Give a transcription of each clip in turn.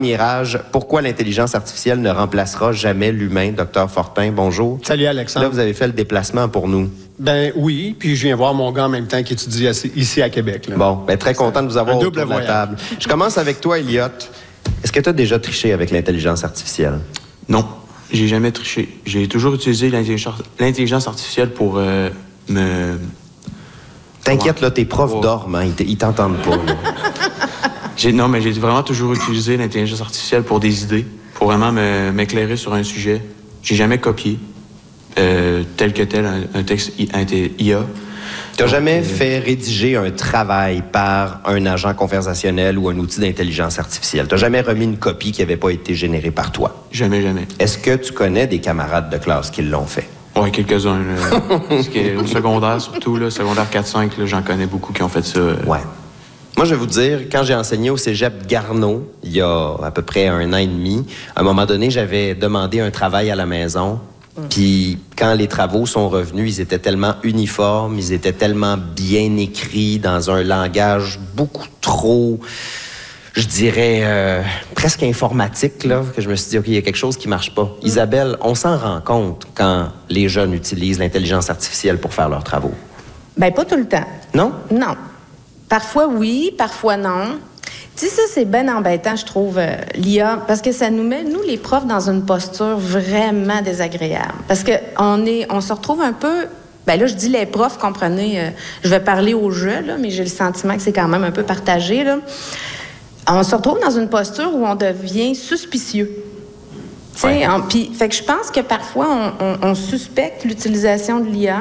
Mirage, pourquoi l'intelligence artificielle ne remplacera jamais l'humain? Docteur Fortin, bonjour. Salut Alexandre. Là, vous avez fait le déplacement pour nous. Ben oui, puis je viens voir mon gars en même temps qui étudie ici à Québec. Là. Bon, ben très content de vous avoir autour de la table. Je commence avec toi, Elliot. Est-ce que tu as déjà triché avec l'intelligence artificielle? Non, j'ai jamais triché. J'ai toujours utilisé l'intelligence artificielle pour me... T'inquiète, là, tes profs dorment, hein, ils t'entendent pas. Non, mais j'ai vraiment toujours utilisé l'intelligence artificielle pour des idées, pour vraiment m'éclairer sur un sujet. J'ai jamais copié tel que tel un texte IA. Tu n'as jamais fait rédiger un travail par un agent conversationnel ou un outil d'intelligence artificielle? Tu n'as jamais remis une copie qui n'avait pas été générée par toi? Jamais, jamais. Est-ce que tu connais des camarades de classe qui l'ont fait? Oui, quelques-uns. Au secondaire, surtout, là, secondaire 4-5, j'en connais beaucoup qui ont fait ça. Ouais. Moi, je vais vous dire, quand j'ai enseigné au cégep Garneau, il y a à peu près 1 an et demi, à un moment donné, j'avais demandé un travail à la maison. Puis quand les travaux sont revenus, ils étaient tellement uniformes, ils étaient tellement bien écrits dans un langage beaucoup trop, je dirais, presque informatique, là, que je me suis dit, OK, il y a quelque chose qui marche pas. Isabelle, on s'en rend compte quand les jeunes utilisent l'intelligence artificielle pour faire leurs travaux? Bien, pas tout le temps. Non? Non. Parfois oui, parfois non. Tu sais, ça, c'est bien embêtant, je trouve, l'IA, parce que ça nous met, nous, les profs, dans une posture vraiment désagréable. Parce on se retrouve un peu... Bien là, je dis les profs, comprenez, je vais parler au jeu, là, mais j'ai le sentiment que c'est quand même un peu partagé, là. On se retrouve dans une posture où on devient suspicieux. Tu sais, puis, fait que je pense que parfois, on suspecte l'utilisation de l'IA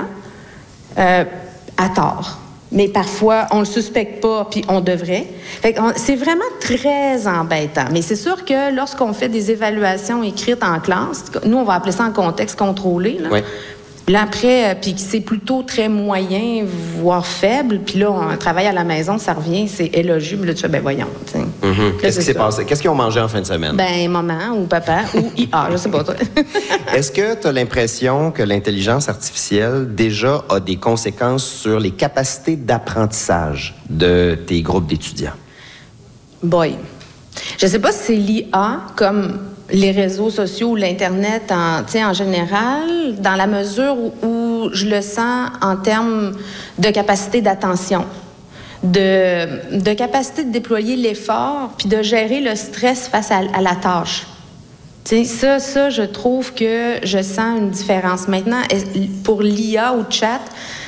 à tort. Mais parfois, on le suspecte pas, puis on devrait. Fait que c'est vraiment très embêtant. Mais c'est sûr que lorsqu'on fait des évaluations écrites en classe, nous, on va appeler ça en contexte contrôlé, là. Oui. Là, après, puis c'est plutôt très moyen, voire faible. Puis là, un travail à la maison, ça revient, c'est élogieux. Mais là, tu fais, ben voyons, tu sais. Qu'est-ce qui s'est passé? Qu'est-ce qu'ils ont mangé en fin de semaine? Ben, maman ou papa ou IA, je sais pas, toi. Est-ce que tu as l'impression que l'intelligence artificielle, déjà, a des conséquences sur les capacités d'apprentissage de tes groupes d'étudiants? Boy. Je sais pas si c'est l'IA comme les réseaux sociaux ou l'Internet en général, dans la mesure où je le sens en termes de capacité d'attention, de capacité de déployer l'effort, puis de gérer le stress face à la tâche. Tu sais, ça, je trouve que je sens une différence. Maintenant, pour l'IA ou chat,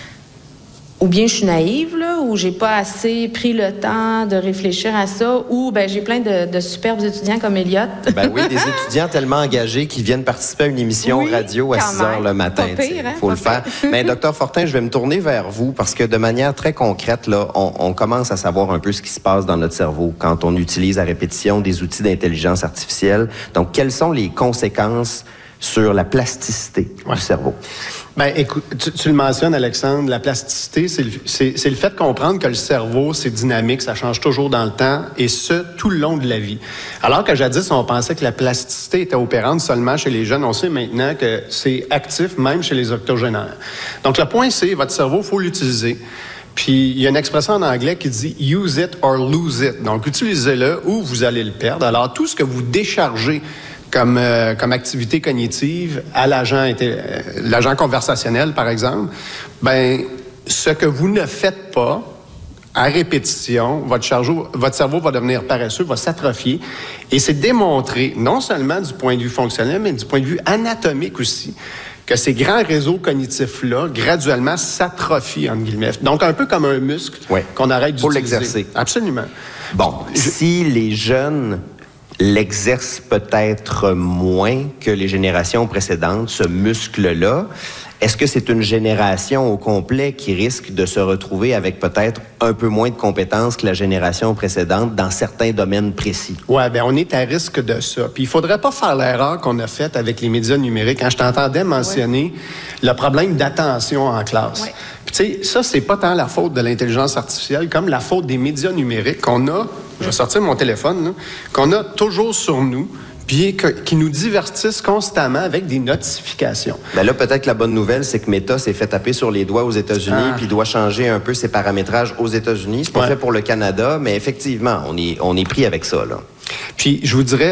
ou bien je suis naïve, là, ou j'ai pas assez pris le temps de réfléchir à ça, ou ben j'ai plein de superbes étudiants comme Elliot. Ben oui, des étudiants tellement engagés qui viennent participer à une émission radio à 6 heures le matin. Il faut le faire. Mais docteur Fortin, je vais me tourner vers vous parce que de manière très concrète, là, on commence à savoir un peu ce qui se passe dans notre cerveau quand on utilise à répétition des outils d'intelligence artificielle. Donc, quelles sont les conséquences sur la plasticité du cerveau? Bien, écoute, tu le mentionnes, Alexandre, la plasticité, c'est le fait de comprendre que le cerveau, c'est dynamique, ça change toujours dans le temps, et ce, tout le long de la vie. Alors que jadis, on pensait que la plasticité était opérante seulement chez les jeunes, on sait maintenant que c'est actif même chez les octogénaires. Donc, le point, c'est, votre cerveau, il faut l'utiliser. Puis, il y a une expression en anglais qui dit « use it or lose it ». Donc, utilisez-le ou vous allez le perdre. Alors, tout ce que vous déchargez comme activité cognitive à l'agent conversationnel, par exemple, ben ce que vous ne faites pas à répétition, votre cerveau va devenir paresseux, va s'atrophier. Et c'est démontré, non seulement du point de vue fonctionnel, mais du point de vue anatomique aussi, que ces grands réseaux cognitifs-là, graduellement, s'atrophient, entre guillemets. Donc, un peu comme un muscle qu'on arrête d'utiliser. Pour l'exercer. Absolument. Bon, si les jeunes l'exerce peut-être moins que les générations précédentes, ce muscle-là. Est-ce que c'est une génération au complet qui risque de se retrouver avec peut-être un peu moins de compétences que la génération précédente dans certains domaines précis? Oui, bien, on est à risque de ça. Puis il ne faudrait pas faire l'erreur qu'on a faite avec les médias numériques. Quand je t'entendais mentionner le problème d'attention en classe. Puis tu sais, ça, c'est pas tant la faute de l'intelligence artificielle comme la faute des médias numériques qu'on a, je vais sortir mon téléphone, là, qu'on a toujours sur nous, puis qui nous divertissent constamment avec des notifications. Bien là, peut-être que la bonne nouvelle, c'est que Meta s'est fait taper sur les doigts aux États-Unis, puis doit changer un peu ses paramétrages aux États-Unis. C'est pas fait pour le Canada, mais effectivement, on est pris avec ça, là. Puis, je vous dirais,